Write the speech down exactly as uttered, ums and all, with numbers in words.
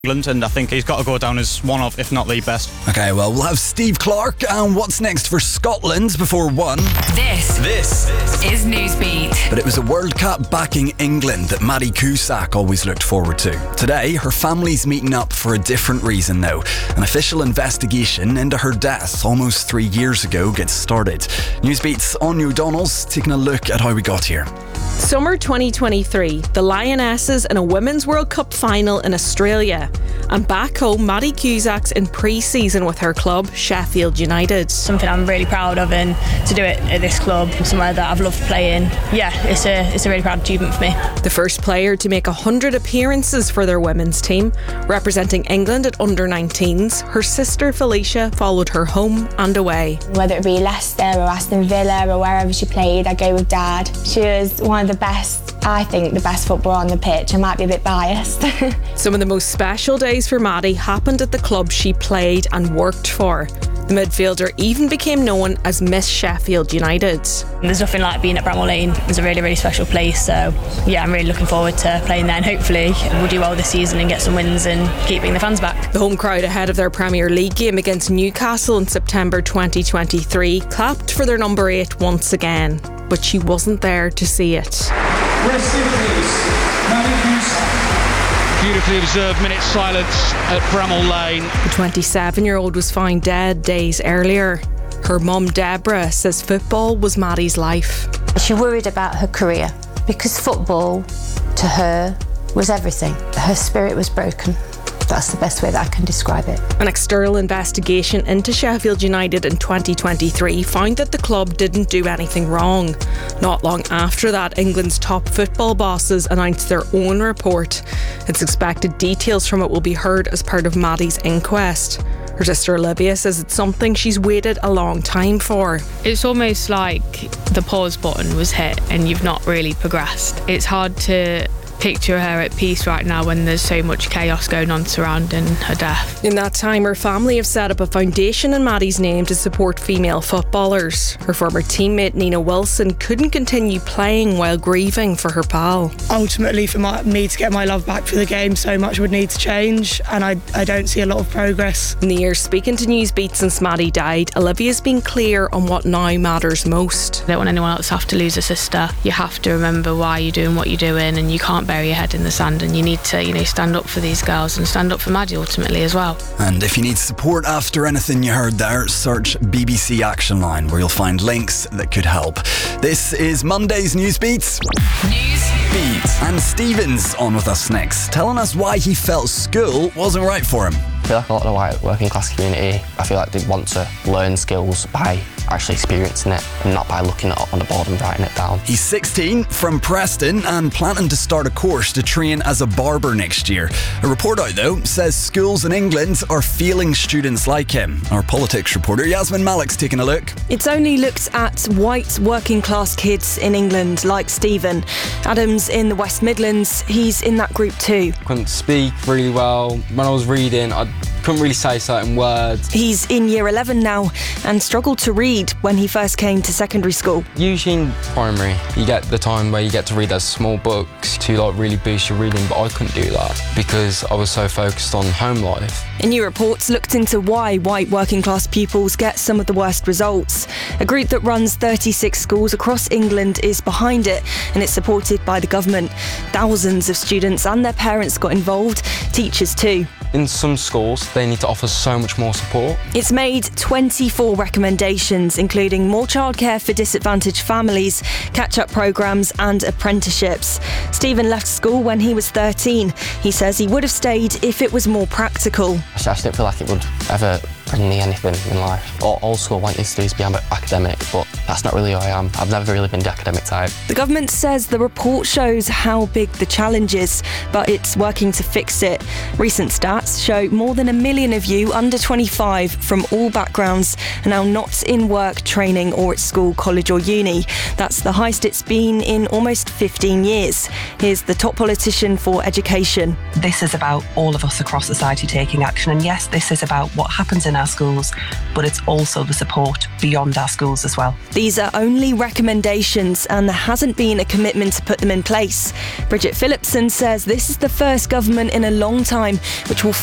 England, and I think he's got to go down as one of, if not the best. OK, well, we'll have Steve Clarke and what's next for Scotland before one. This, this is Newsbeat. But it was a World Cup backing England that Maddie Cusack always looked forward to. Today, her family's meeting up for a different reason though. An official investigation into her death almost three years ago gets started. Newsbeat's Anya O'Donnell's taking a look at how we got here. Summer twenty twenty-three, the Lionesses in a Women's World Cup final in Australia. And back home, Maddie Cusack's in pre-season with her club, Sheffield United. Something I'm really proud of, and to do it at this club, somewhere that I've loved playing, yeah, it's a it's a really proud achievement for me. The first player to make one hundred appearances for their women's team, representing England at under nineteens, her sister Felicia followed her home and away. Whether it be Leicester or Aston Villa or wherever she played, I go with Dad. She was one of the best, I think, the best footballer on the pitch. I might be a bit biased. Some of the most special days for Maddie happened at the club she played and worked for. The midfielder even became known as Miss Sheffield United. There's nothing like being at Bramall Lane. It's a really, really special place. So, yeah, I'm really looking forward to playing there, and hopefully we'll do well this season and get some wins and keep bringing the fans back. The home crowd ahead of their Premier League game against Newcastle in September twenty twenty-three clapped for their number eight once again. But she wasn't there to see it. Rest in peace, Maddie Cusack. Beautifully observed minute silence at Bramall Lane. The twenty-seven-year-old was found dead days earlier. Her mum, Deborah, says football was Maddie's life. She worried about her career because football, to her, was everything. Her spirit was broken. That's the best way that I can describe it. An external investigation into Sheffield United in twenty twenty-three found that the club didn't do anything wrong. Not long after that, England's top football bosses announced their own report. It's expected details from it will be heard as part of Maddie's inquest. Her sister Olivia says it's something she's waited a long time for. It's almost like the pause button was hit and you've not really progressed. It's hard to picture her at peace right now when there's so much chaos going on surrounding her death. In that time, her family have set up a foundation in Maddie's name to support female footballers. Her former teammate Nina Wilson couldn't continue playing while grieving for her pal. Ultimately, for my, me to get my love back for the game, so much would need to change, and I, I don't see a lot of progress. In the years speaking to Newsbeat since Maddie died, Olivia's been clear on what now matters most. I don't want anyone else to have to lose a sister. You have to remember why you're doing what you're doing, and you can't bury your head in the sand, and you need to, you know, stand up for these girls and stand up for Maddie ultimately as well. And if you need support after anything you heard there, search B B C Action Line, where you'll find links that could help. This is Monday's Newsbeats. Newsbeat. And Stephen's on with us next, telling us why he felt school wasn't right for him. I feel like a lot of the white working class community, I feel like they want to learn skills by actually experiencing it and not by looking at it on the board and writing it down. He's sixteen, from Preston, and planning to start a course to train as a barber next year. A report out, though, says schools in England are failing students like him. Our politics reporter Yasmin Malik's taking a look. It's only looked at white working class kids in England like Stephen. Adam's in the West Midlands, he's in that group too. Couldn't speak really well. When I was reading, I couldn't really say certain words. He's in year eleven now and struggled to read when he first came to secondary school. Usually in primary, you get the time where you get to read those small books to like really boost your reading, but I couldn't do that because I was so focused on home life. A new report looked into why white working class pupils get some of the worst results. A group that runs thirty-six schools across England is behind it, and it's supported by the government. Thousands of students and their parents got involved, teachers too. In some schools, they need to offer so much more support. It's made twenty-four recommendations, including more childcare for disadvantaged families, catch-up programmes and apprenticeships. Stephen left school when he was thirteen. He says he would have stayed if it was more practical. I just didn't feel like it would ever bring me anything in life. All, all school wanted to do is be academic, but that's not really who I am. I've never really been the academic type. The government says the report shows how big the challenge is, but it's working to fix it. Recent stats show more than a million of you under twenty-five from all backgrounds are now not in work, training or at school, college or uni. That's the highest it's been in almost fifteen years. Here's the top politician for education. This is about all of us across society taking action, and yes, this is about what happens in our our schools, but it's also the support beyond our schools as well. These are only recommendations and there hasn't been a commitment to put them in place. Bridget Phillipson says this is the first government in a long time which will